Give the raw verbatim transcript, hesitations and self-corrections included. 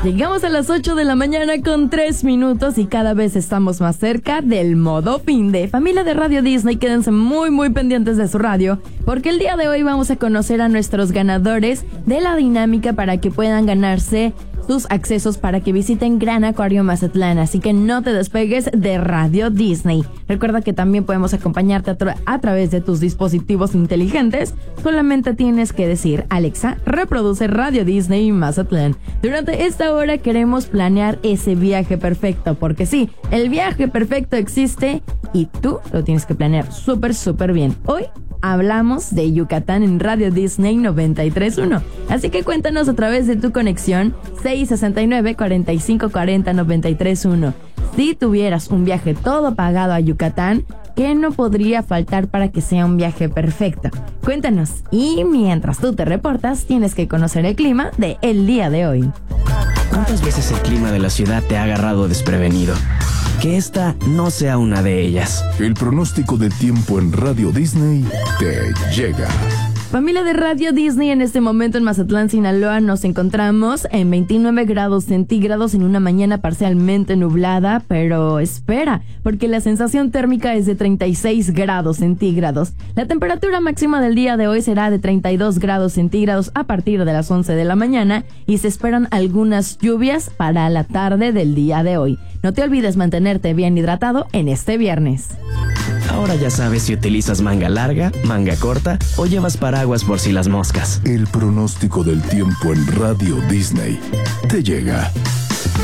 Llegamos a las ocho de la mañana con tres minutos y cada vez estamos más cerca del modo fin de familia de Radio Disney. Quédense muy muy pendientes de su radio porque el día de hoy vamos a conocer a nuestros ganadores de la dinámica para que puedan ganarse sus accesos para que visiten Gran Acuario Mazatlán, así que no te despegues de Radio Disney. Recuerda que también podemos acompañarte a, tra- a través de tus dispositivos inteligentes. Solamente tienes que decir: Alexa, reproduce Radio Disney Mazatlán. Durante esta hora queremos planear ese viaje perfecto, porque sí, el viaje perfecto existe y tú lo tienes que planear súper súper bien. Hoy hablamos de Yucatán en Radio Disney noventa y tres punto uno. Así que cuéntanos a través de tu conexión seis sesenta y nueve, cuarenta y cinco cuarenta, noventa y tres punto uno. Si tuvieras un viaje todo pagado a Yucatán, ¿qué no podría faltar para que sea un viaje perfecto? Cuéntanos. Y mientras tú te reportas, tienes que conocer el clima de el día de hoy. ¿Cuántas veces el clima de la ciudad te ha agarrado desprevenido? Que esta no sea una de ellas. El pronóstico del tiempo en Radio Disney te llega. Familia de Radio Disney, en este momento en Mazatlán, Sinaloa, nos encontramos en veintinueve grados centígrados en una mañana parcialmente nublada, pero espera, porque la sensación térmica es de treinta y seis grados centígrados. La temperatura máxima del día de hoy será de treinta y dos grados centígrados a partir de las once de la mañana y se esperan algunas lluvias para la tarde del día de hoy. No te olvides mantenerte bien hidratado en este viernes. Ahora ya sabes si utilizas manga larga, manga corta o llevas paraguas por si las moscas. El pronóstico del tiempo en Radio Disney te llega.